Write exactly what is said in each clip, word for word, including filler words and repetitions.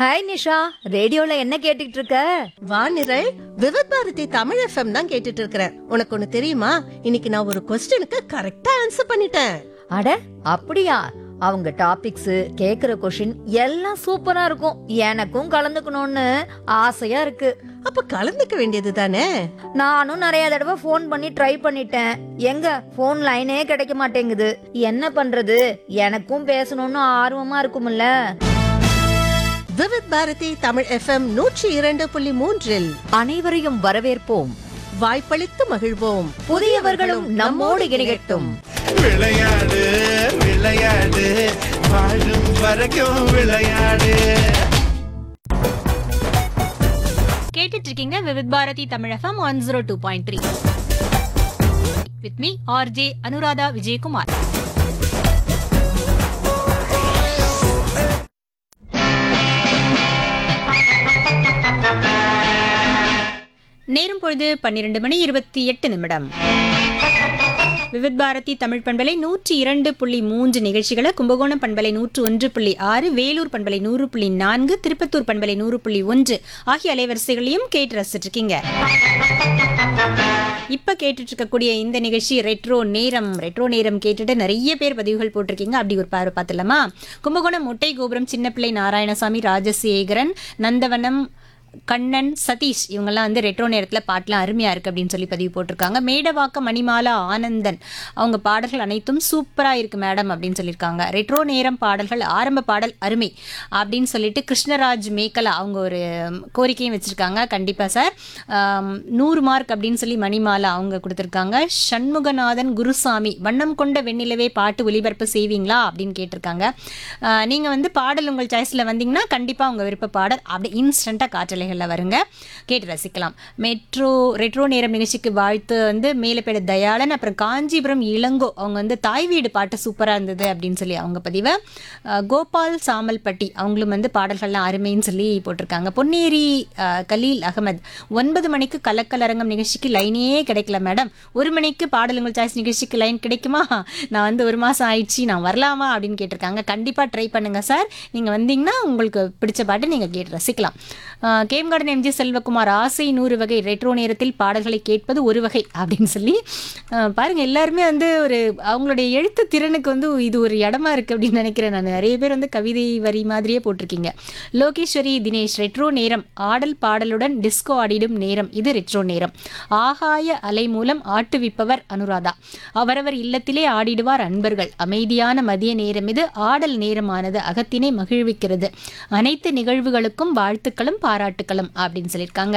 Hi Nisha, ரேடியோல என்ன கேட்டுட்டு இருக்க? வானிரல் விவித் பாரதி தமிழ் எஃப்எம் தான் கேட்டுட்டு இருக்கிறேன். உனக்கு ஒண்ணு தெரியுமா? இன்னைக்கு நான் ஒரு கொஸ்டினுக்கு கரெக்டா ஆன்சர் பண்ணிட்டேன். அட அப்படியா? அவங்க டாபிக்ஸ், கேக்குற கொஷின் எல்லாம் சூப்பரா இருக்கும். எனக்கும் கலந்துக்கணும்னு ஆசையா இருக்கு. அப்ப கலந்துக்க வேண்டியது தானே. நானும் நிறைய தடவை ஃபோன் பண்ணி ட்ரை பண்ணிட்டேன். எங்க ஃபோன் லைனே கிடைக்க மாட்டேங்குது. என்ன பண்றது? எனக்கும் பேசணும்னு ஆர்வமா இருக்கும்ல. விவித் பாரதி தமிழ் எஃப்எம் நூற்றி இரண்டு புள்ளி மூன்றில் அனைவரையும் வரவேற்போம், வாய்ப்பளித்து மகிழ்வோம். புதியவர்களும் நம்மோடு இணையட்டும். விளையாடு விளையாடு வாழும் வரைக்கும் விளையாடு. கேட்டுட்டு இருக்கீங்க Vividh Bharathi Tamil FM one zero two point three with me RJ Anuradha Vijayakumar. நேரும் பொழுது பன்னிரண்டு மணி இருபத்தி எட்டு நிமிடம். விவித் பாரதி தமிழ் பண்பலை நூற்றி இரண்டு புள்ளி மூன்று நிகழ்ச்சிகளை கும்பகோணம் பண்பலை நூற்று ஒன்று புள்ளி ஆறு, வேலூர் பண்பலை நூறு புள்ளி நான்கு, திருப்பத்தூர் பண்பலை நூறு புள்ளி ஒன்று ஆகிய அலைவரிசைகளையும் கேட்டு ரசிச்சுட்டு இருக்கீங்க. இப்ப கேட்டுட்டு இருக்கக்கூடிய இந்த நிகழ்ச்சி ரெட்ரோ நேரம். ரெட்ரோ நேரம் கேட்டுட்டு நிறைய பேர் பதிவுகள் போட்டிருக்கீங்க. அப்படி ஒரு பார்வை பார்த்துலாமா? கும்பகோணம் முட்டை கோபுரம் சின்னப்பிள்ளை நாராயணசாமி, ராஜசேகரன், நந்தவனம், கண்ணன், சதீஷ் இவங்கெல்லாம் வந்து ரெட்ரோ நேரத்தில் பாட்டெலாம் அருமையாக இருக்குது அப்படின்னு சொல்லி பதிவு போட்டிருக்காங்க. மேடவாக்க மணிமாலா ஆனந்தன் அவங்க பாடல்கள் அனைத்தும் சூப்பராக இருக்குது மேடம் அப்படின்னு சொல்லியிருக்காங்க. ரெட்ரோ நேரம் பாடல்கள் ஆரம்ப பாடல் அருமை அப்படின்னு சொல்லிட்டு கிருஷ்ணராஜ் மேக்கலா அவங்க ஒரு கோரிக்கையும் வச்சுருக்காங்க. கண்டிப்பாக சார், நூறு மார்க் அப்படின்னு சொல்லி மணிமாலா அவங்க கொடுத்துருக்காங்க. சண்முகநாதன் குருசாமி வண்ணம் கொண்ட வெண்ணிலவே பாட்டு ஒளிபரப்பு செய்வீங்களா அப்படின்னு கேட்டிருக்காங்க. நீங்கள் வந்து பாடல் உங்கள் சாய்ஸில் வந்தீங்கன்னா கண்டிப்பாக உங்கள் விருப்ப பாடல் அப்படி இன்ஸ்டண்ட்டாக காற்றலை வருங்க, கேட்டு ரசிக்கலாம். மெட்ரோ ரெட்ரோ நேரம் நிகழ்ச்சிக்கு வாழ்த்து வந்து மேலப்பேட தயாளன், அப்புறம் காஞ்சிபுரம் இளங்கோ அவங்க வந்து தாய் வீடு பாட்டு சூப்பராக இருந்தது அப்படின்னு சொல்லி அவங்க பதிவை. கோபால் சாமல்பட்டி அவங்களும் வந்து பாடல்கள்லாம் அருமைன்னு சொல்லி போட்டிருக்காங்க. பொன்னேரி கலீல் அகமது ஒன்பது மணிக்கு கலக்கலரங்கம் நிகழ்ச்சிக்கு லைனே கிடைக்கல மேடம், ஒரு மணிக்கு பாடலுங்கள் சாய்ஸ் நிகழ்ச்சிக்கு லைன் கிடைக்குமா? நான் வந்து ஒரு மாதம் ஆயிடுச்சு, நான் வரலாமா அப்படின்னு கேட்டிருக்காங்க. கண்டிப்பாக ட்ரை பண்ணுங்கள் சார். நீங்கள் வந்தீங்கன்னா உங்களுக்கு பிடிச்ச பாட்டு நீங்கள் கேட்டு ரசிக்கலாம். கேம் கார்டன் எம்ஜி செல்வகுமார் ஆசை நூறு வகை ரெட்ரோ நேரத்தில் பாடல்களை கேட்பது ஒரு வகை அப்படின்னு சொல்லி பாருங்க. எல்லாருமே வந்து ஒரு அவங்களுடைய எழுத்து திறனுக்கு வந்து இது ஒரு இடமா இருக்கு அப்படின்னு நினைக்கிறேன் நான். நிறைய பேர் வந்து கவிதை வரி மாதிரியே போட்டிருக்கீங்க. லோகேஸ்வரி தினேஷ், ரெட்ரோ நேரம் ஆடல் பாடலுடன் டிஸ்கோ ஆடிடும் நேரம், இது ரெட்ரோ நேரம். ஆகாய அலை மூலம் ஆட்டுவிப்பவர் அனுராதா, அவரவர் இல்லத்திலே ஆடிடுவார் அன்பர்கள். அமைதியான மதிய நேரம் இது, ஆடல் நேரமானது அகத்தினை மகிழ்விக்கிறது. அனைத்து நிகழ்வுகளுக்கும் வாழ்த்துக்களும் பாராட்டுக்களும் அப்படின்னு சொல்லியிருக்காங்க.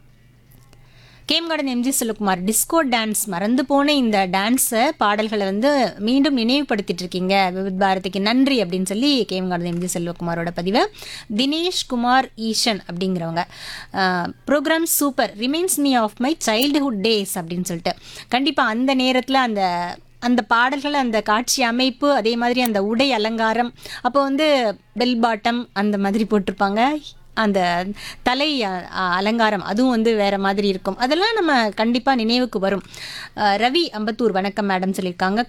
Game garden MG Selvakumar, disco dance மறந்து போன இந்த டான்ஸை பாடல்களை வந்து மீண்டும் நினைவுபடுத்திட்டு இருக்கீங்க விவித் பாரதிக்கு நன்றி அப்படின்னு சொல்லி கேம் கார்டன் எம்ஜி செல்வகுமாரோட பதிவை. தினேஷ் குமார் ஈஷன் அப்படிங்கிறவங்க, program super, remains me of my childhood days அப்படின்னு சொல்லிட்டு. கண்டிப்பாக அந்த நேரத்தில் அந்த அந்த பாடல்கள், அந்த காட்சி அமைப்பு, அதே மாதிரி அந்த உடை அலங்காரம், அப்போ வந்து பெல் பாட்டம் அந்த மாதிரி போட்டிருப்பாங்க. அந்த தலை அலங்காரம் அதுவும் வந்து வேற மாதிரி இருக்கும். அதெல்லாம் நம்ம கண்டிப்பாக நினைவுக்கு வரும். ரவி அம்பத்தூர் வணக்கம் மேடம் சொல்லியிருக்காங்க.